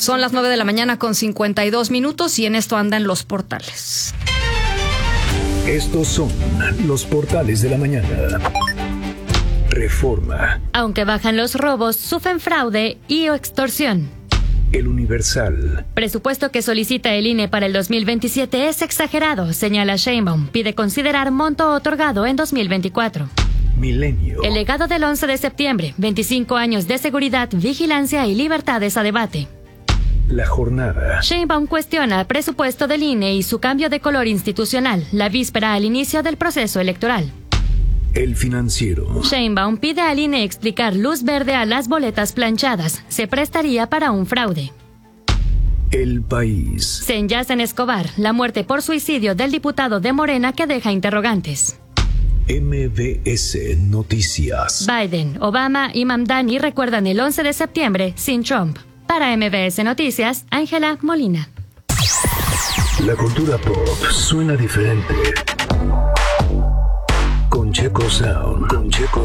Son las 9 de la mañana con 52 minutos y en esto andan los portales. Estos son los portales de la mañana. Reforma. Aunque bajan los robos, sufren fraude y o extorsión. El Universal. Presupuesto que solicita el INE para el 2027 es exagerado, señala Sheinbaum. Pide considerar monto otorgado en 2024. Milenio. El legado del 11 de septiembre, 25 años de seguridad, vigilancia y libertades a debate. La Jornada. Sheinbaum cuestiona el presupuesto del INE y su cambio de color institucional, la víspera al inicio del proceso electoral. El Financiero. Sheinbaum pide al INE explicar luz verde a las boletas planchadas. Se prestaría para un fraude. El País. Se enllaza en Escobar, la muerte por suicidio del diputado de Morena que deja interrogantes. MBS Noticias. Biden, Obama y Mamdani recuerdan el 11 de septiembre sin Trump. Para MBS Noticias, Ángela Molina. La cultura pop suena diferente. Con Checo Sound.